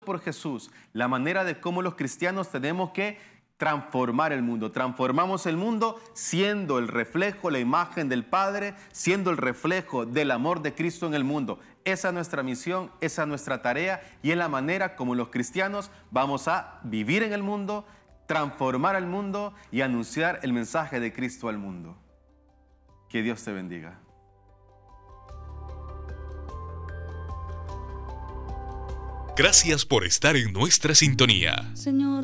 por Jesús, la manera de cómo los cristianos tenemos que transformar el mundo. Transformamos el mundo siendo el reflejo, la imagen del Padre, siendo el reflejo del amor de Cristo en el mundo. Esa es nuestra misión, esa es nuestra tarea y es la manera como los cristianos vamos a vivir en el mundo, transformar el mundo y anunciar el mensaje de Cristo al mundo. Que Dios te bendiga. Gracias por estar en nuestra sintonía. Señor.